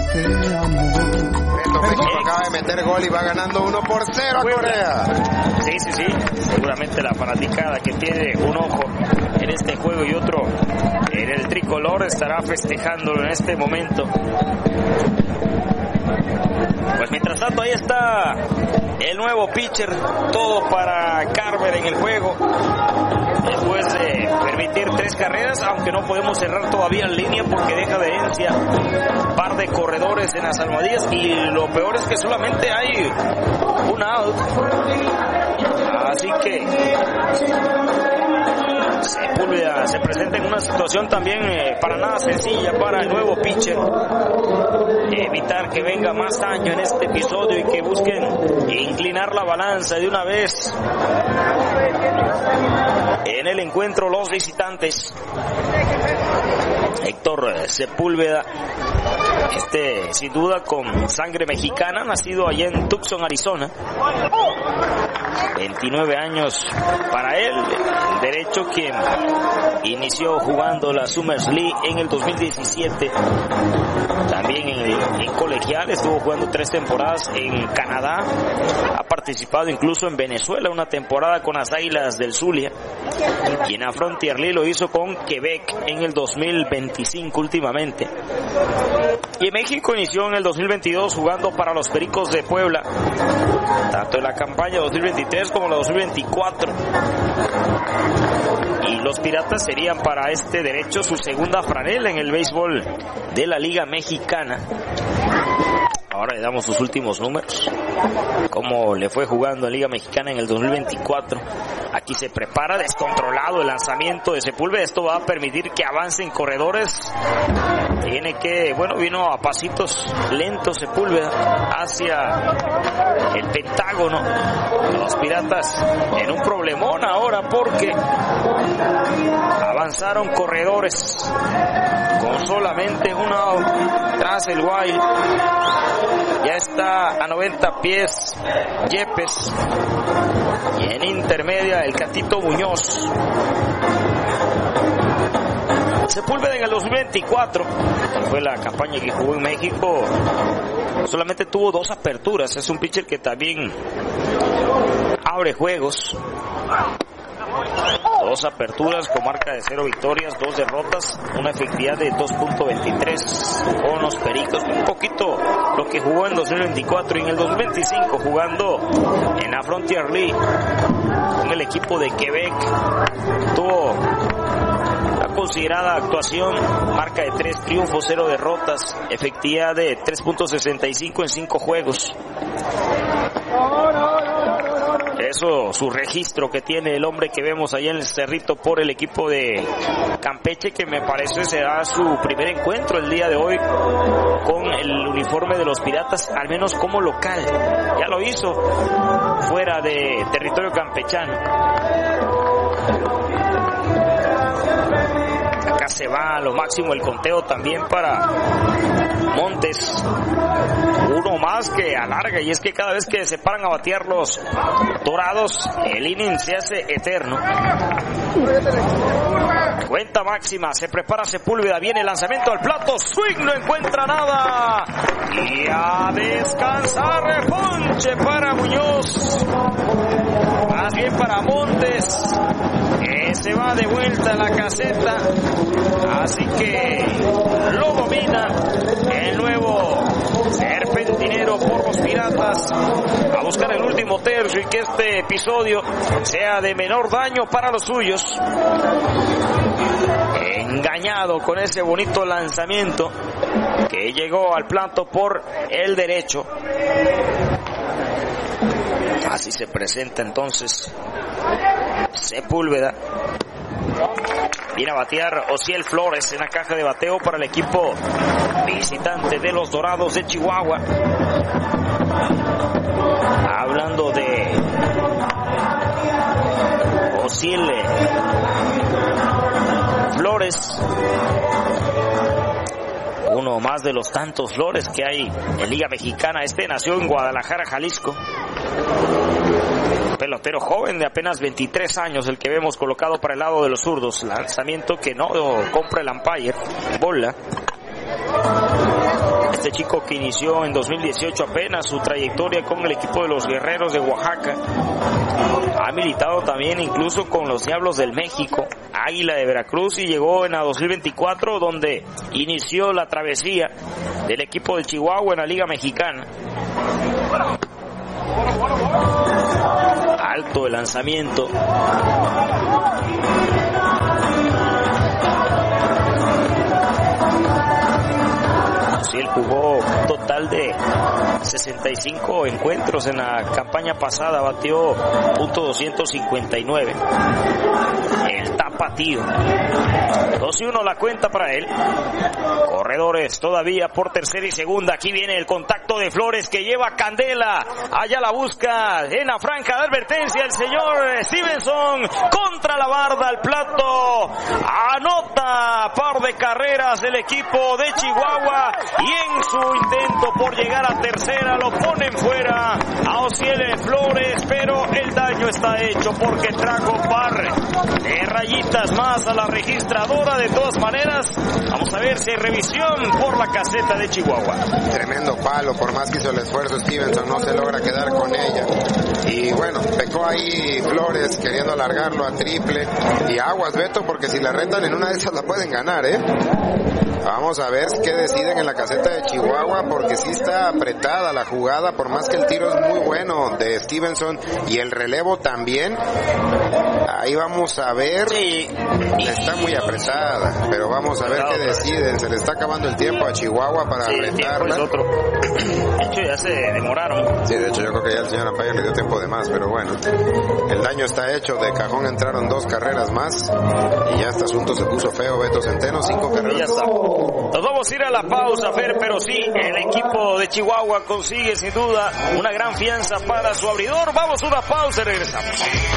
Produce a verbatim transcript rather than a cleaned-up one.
México acaba de meter gol y va ganando uno por cero a Corea. Sí, sí, sí. Seguramente la fanaticada que tiene un ojo en este juego y otro en el tricolor estará festejándolo en este momento. Pues mientras tanto ahí está el nuevo pitcher, todo para Carver en el juego. Después de permitir tres carreras, aunque no podemos cerrar todavía en línea porque deja de herencia un par de corredores en las almohadillas y lo peor es que solamente hay un out. Así que Sepúlveda se presenta en una situación también eh, para nada sencilla para el nuevo pitcher. Evitar que venga más daño en este episodio y que busquen inclinar la balanza de una vez en el encuentro los visitantes. Héctor Sepúlveda, este sin duda con sangre mexicana, nacido allá en Tucson, Arizona. veintinueve años para él, el derecho quien inició jugando la Summers League en el dos mil diecisiete. También en, el, en colegial estuvo jugando tres temporadas en Canadá. Ha participado incluso en Venezuela una temporada con las Águilas del Zulia. Y en la Frontier League lo hizo con Quebec en el dos mil veinticinco últimamente. Y en México inició en el dos mil veintidós jugando para los Pericos de Puebla, tanto en la campaña dos mil veintitrés como la dos mil veinticuatro. Y los Piratas serían para este derecho su segunda franela en el béisbol de la Liga Mexicana. Ahora le damos sus últimos números, cómo le fue jugando en Liga Mexicana en el dos mil veinticuatro. Aquí se prepara descontrolado el lanzamiento de Sepúlveda. Esto va a permitir que avancen corredores. Tiene que, bueno, vino a pasitos lentos Sepúlveda hacia el Pentágono. Los Piratas en un problemón ahora porque avanzaron corredores con solamente un out tras el wild. Ya está a noventa pies Yepes y en intermedia el Catito Muñoz. Sepúlveda en el dos mil veinticuatro, fue la campaña que jugó en México, solamente tuvo dos aperturas. Es un pitcher que también abre juegos. Dos aperturas con marca de cero victorias, dos derrotas, una efectividad de dos punto veintitrés con los Pericos. Un poquito lo que jugó en dos mil veinticuatro y en el dos mil veinticinco jugando en la Frontier League con el equipo de Quebec. Tuvo la considerada actuación, marca de tres triunfos, cero derrotas, efectividad de tres punto sesenta y cinco en cinco juegos. Eso, su registro que tiene el hombre que vemos allá en el Cerrito por el equipo de Campeche, que me parece será su primer encuentro el día de hoy con el uniforme de los Piratas, al menos como local. Ya lo hizo fuera de territorio campechano. Acá se va a lo máximo el conteo también para Montes. Uno más que alarga, y es que cada vez que se paran a batear los Dorados, el inning se hace eterno. Cuenta máxima, se prepara Sepúlveda, viene el lanzamiento al plato, swing, no encuentra nada. Y a descansar, reponche para Muñoz. Más bien para Montes, que se va de vuelta a la caseta. Así que lo domina el nuevo serpentinero por los Piratas, a buscar el último tercio y que este episodio sea de menor daño para los suyos. Engañado con ese bonito lanzamiento que llegó al plato por el derecho. Así se presenta entonces Sepúlveda. Viene a batear Osiel Flores en la caja de bateo para el equipo visitante de los Dorados de Chihuahua. Hablando de Osiel Flores, uno más de los tantos Flores que hay en Liga Mexicana. Este nació en Guadalajara, Jalisco. Pelotero joven de apenas veintitrés años, el que vemos colocado para el lado de los zurdos. Lanzamiento que no compra el umpire. Bola. Este chico que inició en dos mil dieciocho apenas su trayectoria con el equipo de los Guerreros de Oaxaca. Ha militado también incluso con los Diablos del México, Águila de Veracruz, y llegó en la dos mil veinticuatro donde inició la travesía del equipo de Chihuahua en la Liga Mexicana. Alto el lanzamiento. Sí, él jugó un total de sesenta y cinco encuentros en la campaña pasada, batió punto doscientos cincuenta y nueve. El tapatío. dos y uno la cuenta para él. Corredores todavía por tercera y segunda. Aquí viene el contacto de Flores que lleva candela. Allá la busca en la franja de advertencia el señor Stevenson contra la barda, el plato. Anota par de carreras el equipo de Chihuahua y en su intento por llegar a tercera lo ponen fuera a Ociel Flores, pero el daño está hecho porque trajo par de rayitas más a la registradora. De todas maneras, vamos a ver si hay revisión por la caseta de Chihuahua. Tremendo palo, por más que hizo el esfuerzo Stevenson, no se logra quedar con ella. Y bueno, pecó ahí Flores queriendo alargarlo a triple. Y aguas, Beto, porque si la retan en una de esas la pueden ganar, ¿eh? Vamos a ver qué deciden en la caseta de Chihuahua, porque sí está apretada la jugada, por más que el tiro es muy bueno de Stevenson y el relevo también. Ahí vamos a ver. Sí. Está muy apretada, pero vamos a ver qué deciden. Se le está acabando el tiempo a Chihuahua para sí, retarla. Es otro. De hecho, ya se demoraron. Sí, de hecho yo creo que ya el señor Ampaya le dio tiempo de más, pero bueno, el daño está hecho. De cajón entraron dos carreras más y ya este asunto se puso feo. Beto Centeno, cinco carreras. Ya está. Nos vamos a ir a la pausa, Fer, pero sí, el equipo de Chihuahua consigue sin duda una gran fianza para su abridor. Vamos a una pausa y regresamos.